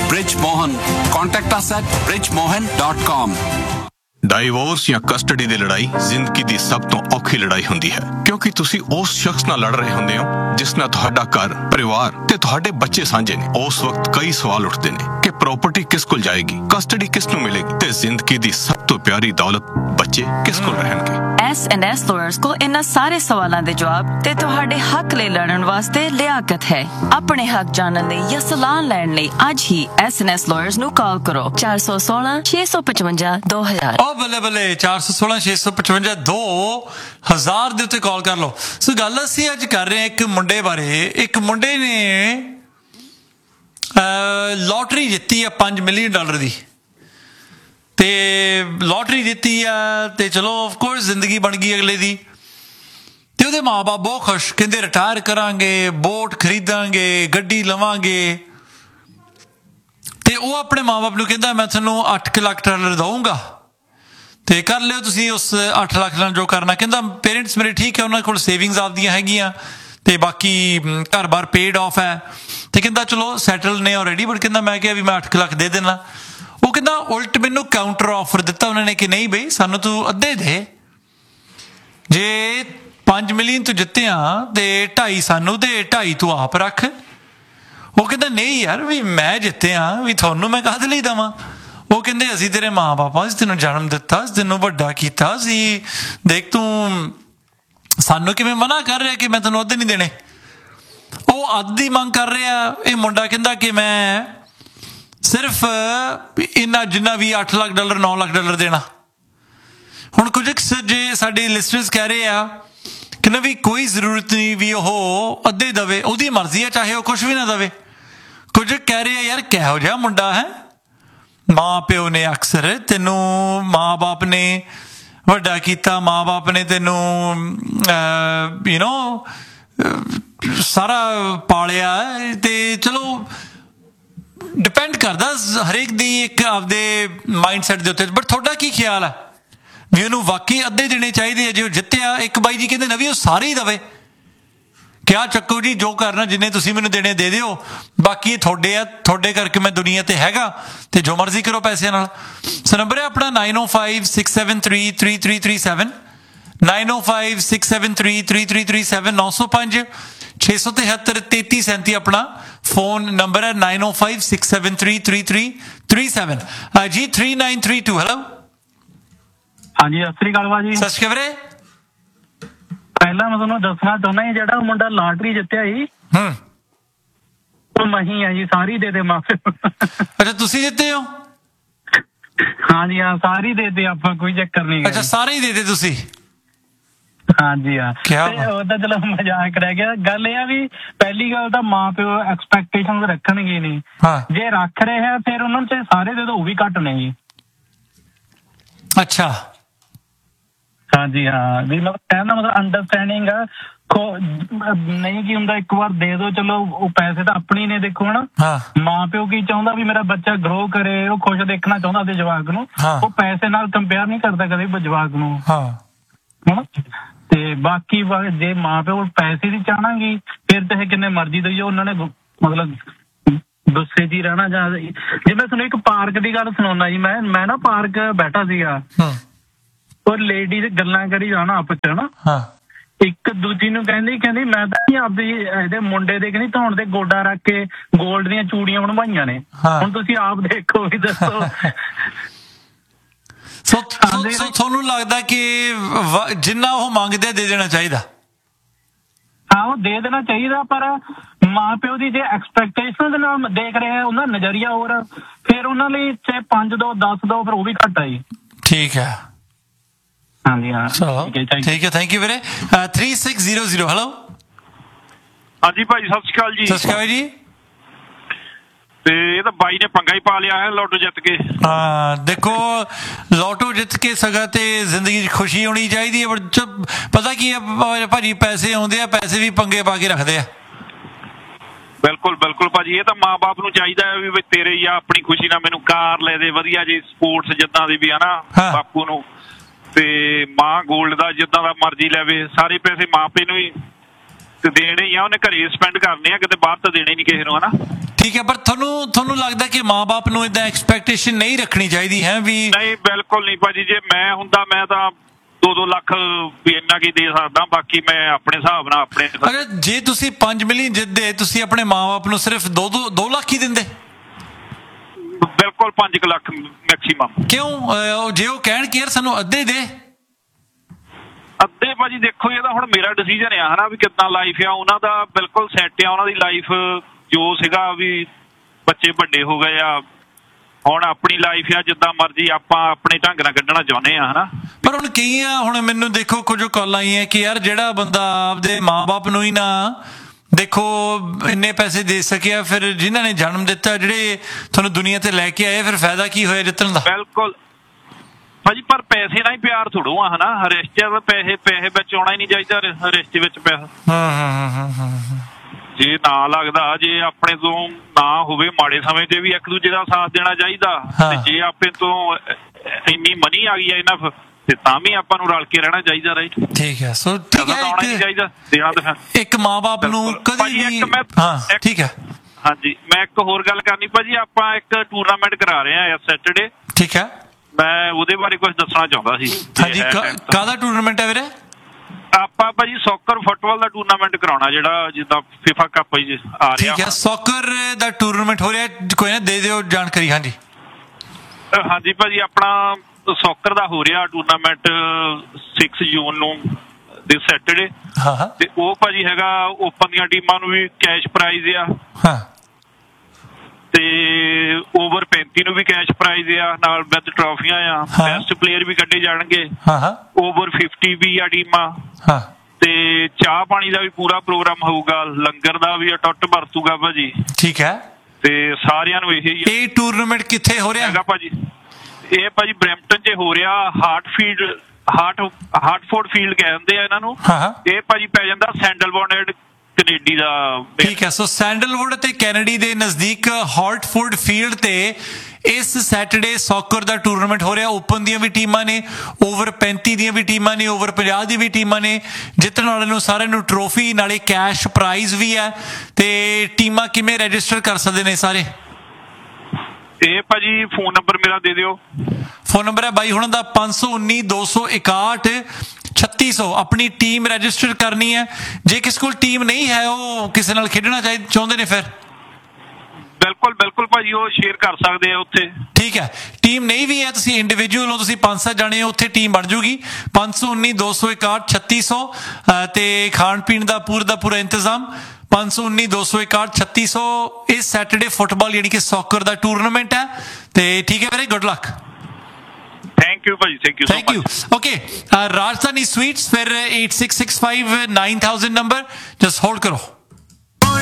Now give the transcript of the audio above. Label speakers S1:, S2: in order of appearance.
S1: Bridge Mohan. Contact us at bridgemohan.com.
S2: Divorce ਜਾਂ custody ਦੀ ਲੜਾਈ ਜ਼ਿੰਦਗੀ ਦੀ ਸਭ ਤੋਂ ਔਖੀ ਲੜਾਈ ਹੁੰਦੀ ਹੈ, ਕਿਉਂਕਿ ਤੁਸੀਂ ਉਸ ਸ਼ਖਸ ਨਾਲ ਲੜ ਰਹੇ ਹੁੰਦੇ ਹੋ ਜਿਸ ਨਾਲ ਤੁਹਾਡਾ ਘਰ, ਪਰਿਵਾਰ ਤੇ ਤੁਹਾਡੇ ਬੱਚੇ ਸਾਂਝੇ ਨੇ। ਉਸ ਵਕਤ ਕਈ ਸਵਾਲ ਉੱਠਦੇ ਨੇ ਕਿ ਪ੍ਰਾਪਰਟੀ ਕਿਸ ਕੋਲ ਜਾਏਗੀ, ਕਸਟਡੀ ਕਿਸ ਨੂੰ ਮਿਲੇਗੀ ਤੇ ਜ਼ਿੰਦਗੀ ਦੀ ਸਭ ਤੋਂ ਪਿਆਰੀ ਦੌਲਤ ਬੱਚੇ ਕਿਸ ਕੋਲ ਰਹਿਣਗੇ।
S3: S&S ਲਾਇਰਸ ਕੋਲ ਇਹਨਾਂ ਸਾਰੇ ਸਵਾਲਾਂ ਦੇ ਜਵਾਬ ਤੇ ਤੁਹਾਡੇ ਹੱਕ ਲਈ ਲੜਨ ਵਾਸਤੇ ਲਿਆਕਤ ਹੈ। ਆਪਣੇ ਹੱਕ ਜਾਣਨ ਲਈ ਜਾਂ ਸਲਾਹ ਲੈਣ ਲਈ ਅੱਜ ਹੀ S&S ਲਾਇਰਸ ਨੂੰ ਕਾਲ ਕਰੋ 416 655 2000।
S4: ਬੱਲੇ ਬੱਲੇ 416 655 2000 ਦੇ ਉੱਤੇ ਕਾਲ ਕਰ ਲਓ। ਸੋ ਗੱਲ ਅਸੀਂ ਅੱਜ ਕਰ ਰਹੇ ਹਾਂ ਇੱਕ ਮੁੰਡੇ ਬਾਰੇ। ਇੱਕ ਮੁੰਡੇ ਨੇ ਲੋਟਰੀ ਜਿੱਤੀ ਆ $5 ਮਿਲੀਅਨ ਦੀ, ਤੇ ਲੋਟਰੀ ਜਿੱਤੀ ਆ ਤੇ ਚਲੋ ਆਫਕੋਰਸ ਜ਼ਿੰਦਗੀ ਬਣ ਗਈ ਅਗਲੇ ਦੀ। ਤੇ ਉਹਦੇ ਮਾਂ ਬਾਪ ਬਹੁਤ ਖੁਸ਼, ਕਹਿੰਦੇ ਰਿਟਾਇਰ ਕਰਾਂਗੇ, ਬੋਟ ਖਰੀਦਾਂਗੇ, ਗੱਡੀ ਲਵਾਂਗੇ। ਤੇ ਉਹ ਆਪਣੇ ਮਾਂ ਬਾਪ ਨੂੰ ਕਹਿੰਦਾ ਮੈਂ ਤੁਹਾਨੂੰ $8 ਲੱਖ ਦਊਂਗਾ ਤੇ ਕਰ ਲਿਓ ਤੁਸੀਂ ਉਸ 8 ਲੱਖ ਨਾਲ ਜੋ ਕਰਨਾ। ਕਹਿੰਦਾ ਪੇਰੈਂਟਸ ਮੇਰੇ ਠੀਕ ਹੈ, ਉਹਨਾਂ ਕੋਲ ਸੇਵਿੰਗਸ ਆਪਦੀਆਂ ਹੈਗੀਆਂ ਤੇ ਬਾਕੀ ਘਰ-ਬਾਰ ਪੇਡ ਆਫ ਹੈ। ਤੇ ਕਹਿੰਦਾ ਚਲੋ ਸੈਟਲ ਨੇ ਆਲਰੇਡੀ, ਬਟ ਕਹਿੰਦਾ ਮੈਂ ਕਿਹਾ ਵੀ ਮੈਂ 8 ਲੱਖ ਦੇ ਦੇਣਾ। ਉਹ ਕਹਿੰਦਾ ਉਲਟ ਮੈਨੂੰ ਕਾਊਂਟਰ ਆਫਰ ਦਿੱਤਾ ਉਹਨਾਂ ਨੇ ਕਿ ਨਹੀਂ ਬਈ ਸਾਨੂੰ ਤੂੰ ਅੱਧੇ ਦੇ, ਜੇ 5 ਮਿਲੀਅਨ ਤੂੰ ਜਿੱਤਿਆ ਤੇ 2.5 ਸਾਨੂੰ ਤੇ 2.5 ਤੂੰ ਆਪ ਰੱਖ। ਉਹ ਕਹਿੰਦਾ ਨਹੀਂ ਯਾਰ ਵੀ ਮੈਂ ਜਿੱਤਿਆ ਵੀ ਤੁਹਾਨੂੰ ਮੈਂ ਕਾਹਦੇ ਲਈ ਦੇਵਾਂ। ਉਹ ਕਹਿੰਦੇ ਅਸੀਂ ਤੇਰੇ ਮਾਂ ਬਾਪ ਅਸੀਂ ਤੈਨੂੰ ਜਨਮ ਦਿੱਤਾ, ਤੈਨੂੰ ਵੱਡਾ ਕੀਤਾ ਸੀ, ਦੇਖ ਤੂੰ ਸਾਨੂੰ ਕਿਵੇਂ ਮਨਾ ਕਰ ਰਿਹਾ ਕਿ ਮੈਂ ਤੈਨੂੰ ਅੱਧੇ ਨਹੀਂ ਦੇਣੇ। ਉਹ ਅੱਧ ਦੀ ਮੰਗ ਕਰ ਰਿਹਾ। ਇਹ ਮੁੰਡਾ ਕਹਿੰਦਾ ਕਿ ਮੈਂ ਸਿਰਫ ਇੰਨਾ ਜਿੰਨਾ ਵੀ $8 ਲੱਖ $9 ਲੱਖ ਦੇਣਾ। ਹੁਣ ਕੁਝ ਜੇ ਸਾਡੇ ਲਿਸਨਰਸ ਕਹਿ ਰਹੇ ਆ ਕਹਿੰਦਾ ਵੀ ਕੋਈ ਜ਼ਰੂਰਤ ਨਹੀਂ ਵੀ ਉਹ ਅੱਧੇ ਦੇਵੇ, ਉਹਦੀ ਮਰਜ਼ੀ ਹੈ, ਚਾਹੇ ਉਹ ਕੁਛ ਵੀ ਨਾ ਦੇਵੇ। ਕੁਝ ਕਹਿ ਰਹੇ ਆ ਯਾਰ ਕਿਹੋ ਜਿਹਾ ਮੁੰਡਾ ਹੈ, ਮਾਂ ਪਿਓ ਨੇ ਅਕਸਰ ਤੈਨੂੰ ਮਾਂ ਬਾਪ ਨੇ ਵੱਡਾ ਕੀਤਾ, ਮਾਂ ਬਾਪ ਨੇ ਤੈਨੂੰ ਸਾਰਾ ਪਾਲਿਆ ਤੇ ਚਲੋ ਡਿਪੈਂਡ ਕਰਦਾ ਹਰੇਕ ਦੀ ਇੱਕ ਆਪਦੇ ਮਾਈਂਡ ਸੈਟ ਦੇ ਉੱਤੇ। ਬਟ ਤੁਹਾਡਾ ਕੀ ਖਿਆਲ ਹੈ ਵੀ ਉਹਨੂੰ ਵਾਕਈ ਅੱਧੇ ਦੇਣੇ ਚਾਹੀਦੇ ਆ? ਜੇ ਉਹ ਜਿੱਤਿਆ, ਇੱਕ ਬਾਈ ਜੀ ਕਹਿੰਦੇ ਨਾ ਵੀ ਉਹ ਸਾਰੇ ਹੀ ਦੇਵੇ। ਕਿਆ ਚੱਕੋ ਜੀ ਜੋ ਕਰਨਾ ਜਿੰਨੇ ਤੁਸੀਂ ਮੈਨੂੰ ਦੇਣੇ ਦੇ ਦਿਓ, ਬਾਕੀ ਤੁਹਾਡੇ ਆ, ਤੁਹਾਡੇ ਕਰਕੇ ਮੈਂ ਦੁਨੀਆ ਤੇ ਹੈਗਾ ਤੇ ਜੋ ਮਰਜ਼ੀ ਕਰੋ ਪੈਸਿਆਂ ਨਾਲ। ਸੋ ਨੰਬਰ ਹੈ ਆਪਣਾ 9056733337 9056733337 905 673 3337 ਆਪਣਾ ਫੋਨ ਨੰਬਰ ਹੈ 9056733337 ਜੀ 3932। ਹੈਲੋ
S5: ਹਾਂਜੀ ਸਤਿ ਸ੍ਰੀ ਅਕਾਲ ਭਾਜੀ।
S4: ਸਤਿ ਸ਼੍ਰੀ ਅਕਾਲ ਵੀਰੇ।
S5: ਪਹਿਲਾਂ ਮੈਂ ਤੁਹਾਨੂੰ ਦੱਸਣਾ ਚਾਹੁੰਦਾ ਜੀ ਜਿਹੜਾ ਮੁੰਡਾ ਲਾਟਰੀ ਜਿੱਤਿਆ ਜੀ ਉਹ ਮਹੀਂ ਆ ਜੀ, ਸਾਰੀ ਦੇ ਦੇ ਮਾਪੇ।
S4: ਅੱਛਾ ਤੁਸੀਂ ਜਿੱਤੇ ਹੋ?
S5: ਹਾਂਜੀ ਹਾਂ ਸਾਰੀ ਦੇ ਦੇ, ਆਪਾਂ ਕੋਈ ਚੱਕਰ ਨਹੀਂ।
S4: ਅੱਛਾ ਸਾਰੇ ਹੀ ਦੇ ਦੇ ਤੁਸੀਂ?
S5: ਹਾਂਜੀ ਹਾਂ ਉਹਦਾ ਚਲੋ ਮਜ਼ਾਕ ਰਹਿ ਗਿਆ। ਗੱਲ ਇਹ ਆ ਵੀ ਪਹਿਲੀ ਗੱਲ ਤਾਂ ਮਾਂ ਪਿਓ ਐਕਸਪੈਕਟੇਸ਼ਨ ਰੱਖਣਗੇ ਨਹੀਂ, ਜੇ ਰੱਖ ਰਹੇ ਆ ਫਿਰ ਉਹਨਾਂ ਨੂੰ ਸਾਰੇ ਦੇ ਦੋ ਉਹ ਵੀ ਘੱਟ ਨੇ ਜੀ।
S4: ਅੱਛਾ
S5: ਹਾਂਜੀ ਹਾਂ ਵੀ ਮਤਲਬ ਕਹਿਣ ਦਾ ਮਤਲਬ ਅੰਡਰਸਟੈਂਡਿੰਗ ਆ ਨਹੀਂ ਕੀ ਹੁੰਦਾ, ਇੱਕ ਵਾਰ ਦੇ ਦੋ ਚਲੋ, ਉਹ ਪੈਸੇ ਤਾਂ ਆਪਣੀ ਨੇ। ਦੇਖੋ ਹਨਾ ਮਾਂ ਪਿਓ ਕੀ ਚਾਹੁੰਦਾ ਵੀ ਮੇਰਾ ਬੱਚਾ ਗਰੋ ਕਰੇ, ਉਹ ਖੁਸ਼ ਦੇਖਣਾ ਚਾਹੁੰਦਾ ਆਪਦੇ ਜਵਾਕ ਨੂੰ, ਉਹ ਪੈਸੇ ਨਾਲ ਕੰਪੇਅਰ ਨਹੀਂ ਕਰਦਾ ਕਦੇ ਜਵਾਕ ਨੂੰ ਹਨਾ। ਤੇ ਬਾਕੀ ਜੇ ਮਾਂ ਪਿਓ ਪੈਸੇ ਦੀ ਚਾਹਣਾਗੀ ਫਿਰ ਚਾਹੇ ਕਿੰਨੇ ਮਰਜ਼ੀ ਦੇਈਓ, ਉਹਨਾਂ ਨੇ ਮਤਲਬ ਗੁੱਸੇ 'ਚ ਹੀ ਰਹਿਣਾ। ਜਾਂ ਜੇ ਮੈਂ ਤੁਹਾਨੂੰ ਇੱਕ ਪਾਰਕ ਦੀ ਗੱਲ ਸੁਣਾਉਣਾ ਜੀ, ਮੈਂ ਨਾ ਪਾਰਕ ਬੈਠਾ ਸੀਗਾ, ਉਹ ਲੇਡੀ ਦੇ ਗੱਲਾਂ ਕਰੀ ਜਾਣਾ ਆਪਸ 'ਚ ਹਨਾ। ਇੱਕ ਦੂਜੀ ਨੂੰ ਕਹਿੰਦੀ ਮੈਂ ਤਾਂ ਆਪਦੀ ਇਹਦੇ ਮੁੰਡੇ ਦੇ ਕਹਿੰਦੀ ਧੌਣ ਤੇ ਗੋਡਾ ਰੱਖ ਕੇ ਗੋਲਡ ਦੀਆਂ ਚੂੜੀਆਂ ਬਣਵਾਈਆਂ ਨੇ। ਹੁਣ ਤੁਸੀਂ ਆਪ ਦੇਖੋ ਵੀ ਦੱਸੋ।
S4: ਤੁਹਾਨੂੰ ਲੱਗਦਾ ਕਿ ਜਿੰਨਾ ਉਹ ਮੰਗਦੇ ਦੇ ਦੇਣਾ ਚਾਹੀਦਾ?
S5: ਹਾਂ ਉਹ ਦੇ ਦੇਣਾ ਚਾਹੀਦਾ, ਪਰ ਮਾਂ ਪਿਓ ਦੀ ਜੇ ਐਕਸਪੈਕਟੇਸ਼ਨ ਦੇ ਨਾਲ ਦੇਖ ਰਹੇ ਆ, ਉਹਨਾਂ ਦਾ ਨਜ਼ਰੀਆ ਹੋਰ, ਫਿਰ ਉਹਨਾਂ ਲਈ ਚਾਹੇ 5 ਦੋ 10 ਦੋ, ਫਿਰ ਉਹ ਵੀ ਘੱਟ ਆ ਜੀ।
S4: ਠੀਕ ਹੈ
S5: ਹਾਂਜੀ ਹਾਂ
S4: ਠੀਕ ਹੈ ਥੈਂਕ ਯੂ ਵੀਰੇ। 3600 ਹੈਲੋ।
S6: ਹਾਂਜੀ ਭਾਈ ਸਤਿ ਸ਼੍ਰੀ ਅਕਾਲ ਜੀ।
S4: ਸਤਿ ਸ਼੍ਰੀ ਅਕਾਲ ਜੀ।
S6: ਤੇ ਇਹ ਤਾਂ ਬਾਈ ਨੇ ਪੰਗਾ ਹੀ ਪਾ ਲਿਆ ਹੈ ਲੋਟੋ ਜਿੱਤ ਕੇ।
S4: ਹਾਂ ਦੇਖੋ ਲੋਟੋ ਜਿੱਤ ਕੇ ਸਗਾ ਤੇ ਜ਼ਿੰਦਗੀ 'ਚ ਖੁਸ਼ੀ ਹੋਣੀ ਚਾਹੀਦੀ ਹੈ, ਪਰ ਪਤਾ ਕੀ ਹੈ ਭਾਜੀ, ਪੈਸੇ ਆਉਂਦੇ ਆ, ਪੈਸੇ ਵੀ ਪੰਗੇ ਪਾ ਕੇ ਰੱਖਦੇ ਆ।
S6: ਬਿਲਕੁਲ ਬਿਲਕੁਲ ਭਾਜੀ, ਇਹ ਤਾਂ ਮਾਂ ਬਾਪ ਨੂੰ ਚਾਹੀਦਾ ਹੈ ਵੀ ਤੇਰੇ ਜਾਂ ਆਪਣੀ ਖੁਸ਼ੀ ਨਾਲ ਮੈਨੂੰ ਕਾਰ ਲੈ ਦੇ ਵਧੀਆ ਜੀ, ਸਪੋਰਟਸ ਜਿੱਦਾਂ ਦੀ ਵੀ ਹੈ ਨਾ ਬਾਪੂ ਨੂੰ, ਤੇ ਮਾਂ ਗੋਲਡ ਦਾ ਜਿੱਦਾਂ ਦਾ ਮਰਜ਼ੀ ਲੈਵੇ, ਸਾਰੇ ਪੈਸੇ ਮਾਂ ਪਿਓ ਨੂੰ ਹੀ ਤੇ ਦੇਣੇ ਹੀ ਆ, ਉਹਨੇ ਘਰੇ ਸਪੈਂਡ ਕਰਨੇ ਆ, ਕਿਤੇ ਬਾਹਰ ਤਾਂ ਦੇਣੇ ਨਹੀਂ ਕਿਸੇ ਨੂੰ, ਹਨਾ।
S4: ਠੀਕ ਹੈ, ਪਰ ਤੁਹਾਨੂੰ ਲੱਗਦਾ ਕਿ ਮਾਂ-ਬਾਪ ਨੂੰ ਇਦਾਂ ਐਕਸਪੈਕਟੇਸ਼ਨ ਨਹੀਂ ਰੱਖਣੀ ਚਾਹੀਦੀ ਹੈ ਵੀ?
S6: ਨਹੀਂ, ਬਿਲਕੁਲ ਨਹੀਂ ਭਾਜੀ। ਜੇ ਮੈਂ ਹੁੰਦਾ ਮੈਂ ਤਾਂ 2-2 ਲੱਖ ਵੀ ਇੰਨਾ ਕੀ ਦੇ ਸਕਦਾ, ਬਾਕੀ ਮੈਂ ਆਪਣੇ ਹਿਸਾਬ ਨਾਲ ਆਪਣੇ।
S4: ਅਗਰ ਜੇ ਤੁਸੀਂ 5 ਮਿਲੀਅਨ ਜਿੱਤਦੇ, ਤੁਸੀਂ ਆਪਣੇ ਮਾਂ-ਬਾਪ ਨੂੰ ਸਿਰਫ 2 ਲੱਖ ਹੀ ਦਿੰਦੇ?
S6: ਬਿਲਕੁਲ 5 ਲੱਖ ਮੈਕਸੀਮਮ।
S4: ਕਿਉਂ? ਜੇ ਉਹ ਕਹਿਣ ਕਿ ਯਾਰ ਸਾਨੂੰ ਅੱਧੇ ਦੇ।
S6: ਅੱਧੇ ਭਾਜੀ ਦੇਖੋ, ਇਹ ਤਾਂ ਹੁਣ ਮੇਰਾ ਡਿਸੀਜਨ ਆ, ਹਨਾ, ਵੀ ਕਿੱਦਾਂ ਲਾਈਫ ਆ ਉਹਨਾਂ ਦਾ। ਬਿਲਕੁਲ ਸੈੱਟ ਆ ਉਹਨਾਂ ਦੀ ਲਾਈਫ, ਜੋ ਸੀਗਾ ਵੀ ਬੱਚੇ ਵੱਡੇ ਹੋ ਗਏ ਆ, ਹੁਣ ਆਪਣੀ ਲਾਈਫ ਆ, ਜਿੱਦਾਂ ਮਰਜ਼ੀ ਆਪਾਂ ਆਪਣੇ ਢੰਗ ਨਾਲ ਕੱਢਣਾ ਚਾਹੁੰਦੇ ਆ, ਹਨਾ।
S4: ਪਰ ਹੁਣ ਕਈ ਆ, ਹੁਣ ਮੈਨੂੰ ਦੇਖੋ ਕੁਝ ਕਾਲਾਂ ਆਈਆਂ ਕਿ ਯਾਰ ਜਿਹੜਾ ਬੰਦਾ ਆਪਦੇ ਮਾਂ-ਬਾਪ ਨੂੰ ਹੀ ਨਾ ਦੇਖੋ ਇੰਨੇ ਪੈਸੇ ਦੇ ਸਕਿਆ, ਫਿਰ ਜਿਨ੍ਹਾਂ ਨੇ ਜਨਮ ਦਿੱਤਾ, ਜਿਹੜੇ ਤੁਹਾਨੂੰ ਦੁਨੀਆ ਤੇ ਲੈ ਕੇ ਆਏ, ਫਿਰ ਫਾਇਦਾ ਕੀ ਹੋਇਆ ਜਿੱਤਣ ਦਾ?
S6: ਬਿਲਕੁਲ ਭਾਜੀ, ਪਰ ਪੈਸੇ ਨਾਲ ਹੀ ਪਿਆਰ ਥੋੜੋ ਆ, ਹਨਾ। ਰਿਸ਼ਤੇ ਦਾ ਪੈਸੇ ਵਿੱਚ ਆਉਣਾ ਹੀ ਨਹੀਂ ਚਾਹੀਦਾ, ਰਿਸ਼ਤੇ ਵਿੱਚ ਪੈਸਾ ਜੇ ਨਾ ਲੱਗਦਾ, ਜੇ ਆਪਣੇ ਤੋਂ ਨਾ ਹੋਵੇ, ਮਾੜੇ ਸਮੇਂ ਤੇ ਵੀ ਇੱਕ ਦੂਜੇ ਦਾ ਸਾਥ ਦੇਣਾ ਚਾਹੀਦਾ। ਤੇ ਜੇ ਆਪਣੇ ਤੋਂ ਇੰਨੀ ਮਨੀ ਆ ਗਈ ਹੈ ਇਹਨਾਂ, ਤੇ ਤਾਂ ਵੀ ਆਪਾਂ ਨੂੰ ਰਲ ਕੇ ਰਹਿਣਾ ਚਾਹੀਦਾ, ਰਾਈਟ?
S4: ਠੀਕ ਹੈ। ਸੋ ਠੀਕ ਹੈ,
S6: ਆਉਣਾ ਨਹੀਂ ਚਾਹੀਦਾ, ਦੇਣਾ ਤਾਂ
S4: ਇੱਕ ਮਾਂ-ਬਾਪ ਨੂੰ ਕਦੇ ਵੀ। ਹਾਂ ਠੀਕ ਹੈ।
S6: ਹਾਂਜੀ, ਮੈਂ ਇੱਕ ਹੋਰ ਗੱਲ ਕਰਨੀ ਭਾਜੀ। ਆਪਾਂ ਇੱਕ ਟੂਰਨਾਮੈਂਟ ਕਰਾ ਰਹੇ ਹਾਂ ਇਸ ਸੈਟਰਡੇ।
S4: ਠੀਕ ਹੈ,
S6: ਮੈਂ ਉਹਦੇ ਬਾਰੇ ਕੁਝ ਦੱਸਣਾ ਚਾਹੁੰਦਾ ਸੀ।
S4: ਹਾਂਜੀ, ਕਾਹਦਾ ਟੂਰਨਾਮੈਂਟ ਹੈ ਵੀਰੇ?
S6: ਆਪਾਂ ਭਾਜੀ ਸੌਕਰ ਫੁੱਟਬਾਲ ਦਾ ਟੂਰਨਾਮੈਂਟ ਕਰਾਉਣਾ, ਜਿਹੜਾ ਜਿੱਦਾਂ FIFA ਕੱਪ ਆ ਰਿਹਾ।
S4: ਠੀਕ ਹੈ, ਸੌਕਰ ਦਾ ਟੂਰਨਾਮੈਂਟ ਹੋ ਰਿਹਾ, ਕੋਈ ਨਾ ਦੇ ਦਿਓ ਜਾਣਕਾਰੀ। ਹਾਂਜੀ
S6: ਹਾਂਜੀ ਭਾਜੀ, ਆਪਣਾ ਸੌਕਰ ਦਾ ਹੋ ਰਿਹਾ ਟੂਰਨਾਮੈਂਟ 6 ਜੂਨ ਨੂੰ ਦੇ ਸੈਟਰਡੇ। ਤੇ ਉਹ ਭਾਜੀ ਹੈਗਾ ਓਪਨ ਦੀਆਂ ਟੀਮਾਂ ਨੂੰ ਵੀ ਕੈਸ਼ ਪ੍ਰਾਈਜ਼ ਆ, ਤੇ ਓਵਰ 35 ਨੂੰ ਵੀ ਕੈਸ਼ ਪ੍ਰਾਈਜ਼ ਆ, ਨਾਲ ਵਿਦ ਟਰਾਫੀਆਂ ਆ। ਬੈਸਟ ਪਲੇਅਰ ਵੀ ਕੱਢੇ ਜਾਣਗੇ। ਓਵਰ 50 ਵੀ ਆ ਟੀਮਾਂ। ਤੇ ਚਾਹ ਪਾਣੀ ਦਾ ਵੀ ਪੂਰਾ ਪ੍ਰੋਗਰਾਮ ਹੋਊਗਾ, ਲੰਗਰ ਦਾ ਵੀ ਟੁੱਟ ਵਰਤੂਗਾ ਭਾਜੀ। ਠੀਕ ਹੈ, ਤੇ ਸਾਰਿਆਂ ਨੂੰ ਇਹ
S4: ਟੂਰਨਾਮੈਂਟ ਕਿੱਥੇ ਹੋ ਰਿਹਾ
S6: ਹੈਗਾ ਭਾਜੀ? ਇਹ ਭਾਜੀ ਬਰੈਂਪਟਨ 'ਚ ਹੋ ਰਿਹਾ, ਹਾਰਟਫੋਰਡ ਫੀਲਡ ਕਹਿੰਦੇ ਆ ਇਹਨਾਂ ਨੂੰ। ਇਹ ਭਾਜੀ ਪੈ ਜਾਂਦਾ ਸੈਂਡਲਵੁੱਡ ਕੈਨੇਡੀ ਦਾ।
S4: ਠੀਕ ਹੈ, ਸੋ ਸੈਂਡਲਵੁੱਡ ਤੇ ਕੈਨੇਡੀ ਦੇ ਨਜ਼ਦੀਕ ਹਾਰਟਫੋਰਡ ਫੀਲਡ ਤੇ ਇਸ ਸੈਟਰਡੇ ਸੌਕਰ ਦਾ ਟੂਰਨਾਮੈਂਟ ਹੋ ਰਿਹਾ। ਓਪਨ ਦੀਆਂ ਵੀ ਟੀਮਾਂ ਨੇ, ਓਵਰ 35 ਦੀਆਂ ਵੀ ਟੀਮਾਂ ਨੇ, ਓਵਰ 50 ਦੀ ਵੀ ਟੀਮਾਂ ਨੇ। ਜਿੱਤਣ ਵਾਲੇ ਨੂੰ ਸਾਰਿਆਂ ਨੂੰ ਟਰੋਫੀ ਨਾਲੇ ਕੈਸ਼ ਪ੍ਰਾਈਜ਼ ਵੀ ਹੈ। ਤੇ ਟੀਮਾਂ ਕਿਵੇਂ ਰਜਿਸਟਰ ਕਰ ਸਕਦੇ ਨੇ ਸਾਰੇ?
S6: ਇਹ ਭਾਜੀ ਫੋਨ ਨੰਬਰ ਮੇਰਾ ਦੇ ਦਿਓ।
S4: ਫੋਨ ਨੰਬਰ ਹੈ ਬਾਈ ਹੁਣਾਂ ਦਾ 519 261 3600। ਆਪਣੀ ਟੀਮ ਰਜਿਸਟਰ ਕਰਨੀ ਹੈ। ਜੇ ਕਿਸੇ ਕੋਲ ਟੀਮ ਨਹੀਂ ਹੈ, ਉਹ ਕਿਸੇ ਨਾਲ ਖੇਡਣਾ ਚਾਹੁੰਦੇ ਨੇ, ਫਿਰ
S6: ਬਿਲਕੁਲ ਭਾਜੀ ਉਹ ਸ਼ੇਅਰ ਕਰ ਸਕਦੇ ਆ ਉੱਥੇ।
S4: ਠੀਕ ਹੈ, ਟੀਮ ਨਹੀਂ ਵੀ ਹੈ, ਤੁਸੀਂ ਇੰਡੀਵਿਜੂਅਲ ਹੋ, ਤੁਸੀਂ 5-7 ਜਾਣੇ ਹੋ, ਉੱਥੇ ਟੀਮ ਬਣ ਜੂਗੀ। 519 261 3600 ਤੇ ਖਾਣ ਪੀਣ ਦਾ ਪੂਰਾ ਇੰਤਜ਼ਾਮ। 519 261 3600। ਇਸ ਸੈਟਰਡੇ ਫੁੱਟਬਾਲ ਯਾਨੀ ਕਿ ਸੌਕਰ ਦਾ ਟੂਰਨਾਮੈਂਟ ਹੈ। ਤੇ ਠੀਕ ਹੈ ਵੀਰੇ, ਗੁੱਡ ਲੱਕ।
S6: ਥੈਂਕ ਯੂ ਭਾਜੀ, thank you.
S4: Okay, Rajdhani sweets, ਫਿਰ 8665 9000 ਨੰਬਰ, ਜਸਟ ਹੋਲਡ ਕਰੋ।